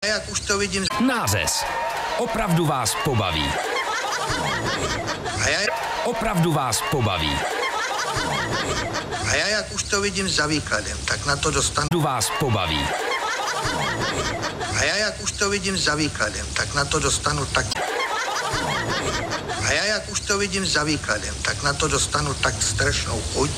Jak už to vidím. Nářez. Opravdu vás pobaví. Opravdu vás pobaví. A já jak už to vidím za výkladem, tak na to dostanu. Vás pobaví. A já jak už to vidím za výkladem, tak na to dostanu tak. A já jak už to vidím za výkladem, tak na to dostanu tak strašnou chuť.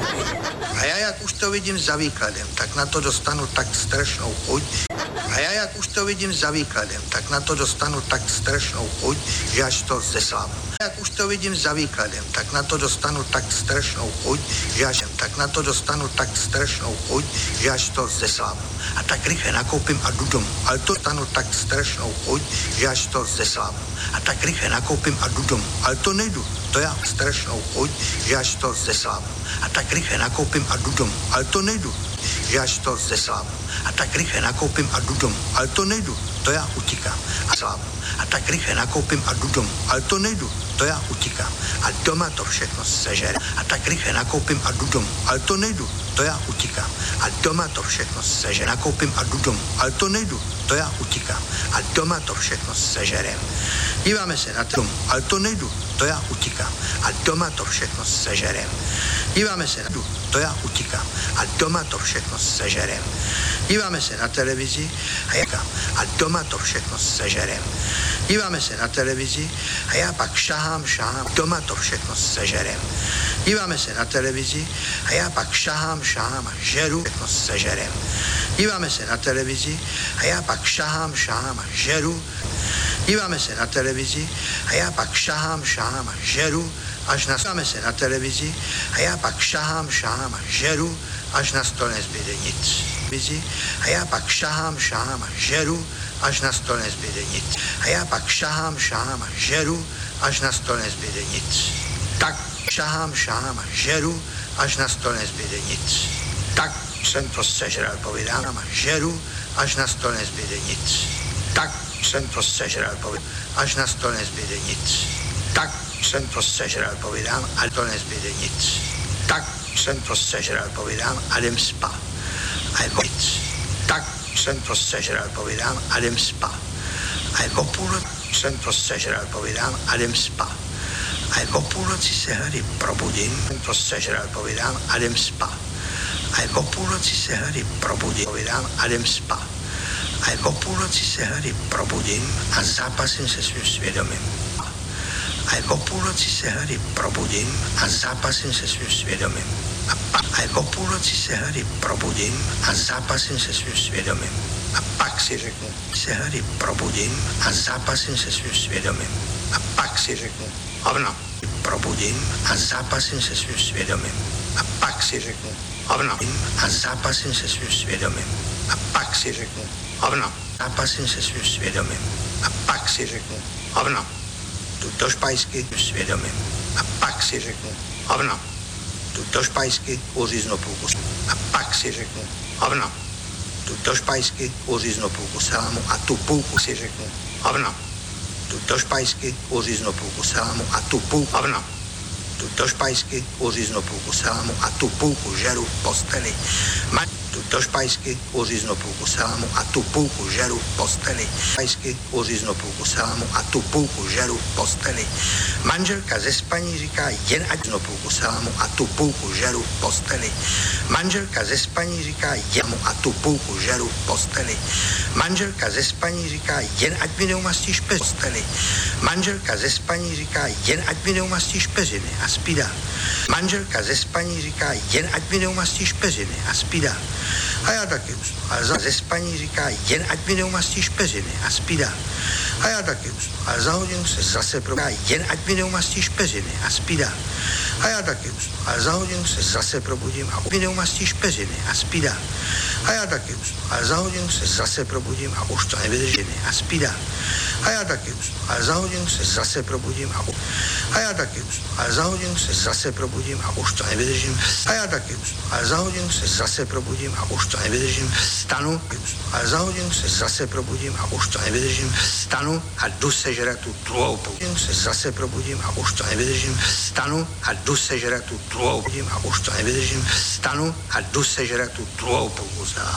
A já jak už to vidím za výkladem, tak na to dostanu tak strašnou chuť. A já jak už to vidím za výkladem, tak na to dostanu tak strašnou chuť, že až to zeslám. Jak už to vidím za výkladem, tak na to dostanu tak strašnou chuť, že až tak na to dostanu tak strašnou chuť, že až to zeslám. A tak rychle nakoupím a jdu domů. Ale to dostanu tak strašnou chuť, že až to zeslám. A tak rychle nakoupím a jdu domů. Ale to nejdu. To já strašnou chuť, že až to zeslám. A tak rychle nakoupím a jdu domů. Ale to nejdu. Že až to zeslám. A tak rychle nakoupím a jdu domů. Ale to nejdu. To já utíkám. A slám. A tak rychle nakoupím a jdu domů. Ale to nejdu. To já utíkám. A doma to všechno sežere. A tak rychle nakoupím a jdu domů. Ale to nejdu. To já utíkám. A doma to všechno sežere. Nakoupím a jdu domů. Ale to nejdu. To já utíkám. A doma to všechno sežerem. Díváme se na tom, ale to nejdu. To já utíkám. A doma to všechno sežerem. Díváme se na to, to já utíkám. A doma to všechno sežerem. Díváme se na televizi a doma to všechno sežerem. Díváme se na televizi a já pak šahám, doma to všechno sežerem. Díváme se na televizi a já pak šahám a žeru, všechno sežerem. Díváme se na televizi a já pak šahám a žeru. Díváme se na televizi a já pak šahám a žeru, až na díváme se na televizi a já pak šahám a žeru, až na stole nezbyde nic. A já pak šahám a žeru, až na stole nezbyde nic. A já pak šahám a žeru, až na stole nezbyde nic. Tak šahám a žeru, až na stole nezbyde nic. Tak jsem to sežral, povídám a žeru, až na stole nezbyde nic. Tak jsem to sežral, povídám, až na stole nezbyde nic. Tak jsem to sežral, povídám, a to nezbyde nic. Tak jsem to sežral, povídám, a jdem spát. A je nic. Tak jsem to sežral, povídám, a jdem spát. A je o půlnoci jsem to sežral, povídám, a jdem spát. A je o půlnoci se hlady probudím, jsem to sežral, povídám, a jdem spát. A je o půlnoci se hlady probudím, povídám, a jdem spát. A je o půlnoci se hlady probudím a zápasím se svým svědomím. A je o půlnoci se hlady probudím a zápasím se svým svědomím. A je o půlnoci se hlady probudím a zápasím se svým svědomím. A pak si řeknu, se hlady probudím a zápasím se svým svědomím. A pak si řeknu, hovno, probudím a zápasím se svým svědomím. A pak si řeknu, hovno, a zápasím se svým svědomím. A pak si řeknu, hovno, zápasím se svým svědomím. A pak si řeknu, hovno, jdu do špajsky svědomím. A pak si řeknu, hovno, jdu do špajsky, uříznu půlku. A pak si řeknu, hovno, jdu do špajsky, uříznu půlku salámu a tu půlku si řeknu, hovno, jdu do špajsky, uříznu půlku salámu a tu půlku, hovno, jdu do špajsky, uříznu půlku salámu a tu půlku žeru v posteli. Jdu do špajsky, uříznu půlku salámu a tu půlku žeru v posteli. Špajsky, uříznu půlku salámu a tu půlku žeru v posteli. Manželka ze spaní říká, jen ať zno půlku salámu a tu půlku žeru v posteli. Manželka ze spaní říká, jen a tu půlku žeru v posteli. Manželka ze spaní říká, jen ať mi neumastíš posteli. Manželka ze spaní říká, jen ať mi neumastíš peřiny a spídá. Manželka ze spaní říká, jen ať mi neumastíš peřiny a spídá. A já taky usnu. Ale ze spaní říká, jen ať mi neumastíš peřiny a spídá. A já taky usnu. Ale za hodinu se zase probudím, jen ať mi neumastíš peřiny a spídá. A já taky usnu. Ale za hodinu se zase probudím a mi neumastíš peřiny a spídá. A já taky usnu. Ale za hodinu se zase probudím a už to nevydržím a spídá. A já taky usnu. Ale za hodinu se zase probudím a já taky usnu. Ale za hodinu se zase probudím a už to nevydržím. A já taky usnu. Ale za hodinu se zase probudím a už to nevydržím. Stanu, ale za hodinu se zase probudím a už to nevydržím. Stanu a jdu sežrat tu druhou půlku. Se zase probudím a už to nevydržím. Stanu a jdu sežrat tu druhou půlku a už to nevydržím. Stanu a jdu sežrat tu druhou půlku.